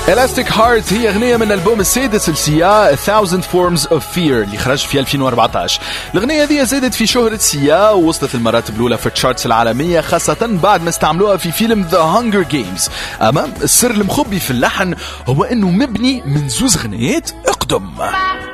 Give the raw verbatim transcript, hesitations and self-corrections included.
Elastic Heart هي أغنية من ألبوم السادس لسيا Thousand Forms of Fear اللي خرج في ألفين وأربعة عشر. الأغنية دي زادت في شهرة سيا ووصلت المراتب الأولى في التشارتس العالمية، خاصة بعد ما استعملوها في فيلم The Hunger Games. أما السر المخبي في اللحن هو أنه مبني من زوز غنيات أقدم.